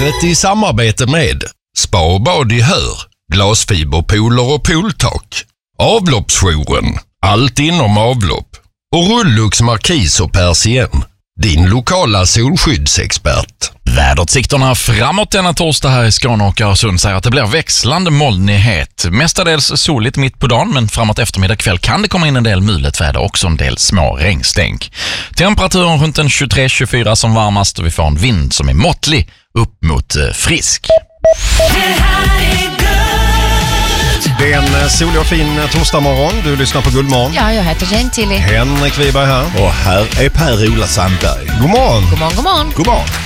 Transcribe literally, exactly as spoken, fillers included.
Vädret i samarbete med Spa och bad i Hör, glasfiberpooler och pooltak, Avloppsjouren, allt inom avlopp och Rullux Markis och Persien, din lokala solskyddsexpert. Väderutsikterna framåt denna torsdag här i Skåne och Öresund säger att det blir växlande molnighet. Mestadels soligt mitt på dagen, men framåt eftermiddag kväll kan det komma in en del mulet väder och också en del små regnstänk. Temperaturen runt en tjugotre till tjugofyra som varmast och vi får en vind som är måttlig upp mot eh, frisk. Det är en solig och fin torsdagmorgon. Du lyssnar på Guldmorgon. Ja, jag heter Jane Tilly. Henrik Wiberg här. Och här är Per-Ola Sandberg. God morgon. God morgon, god morgon. God morgon.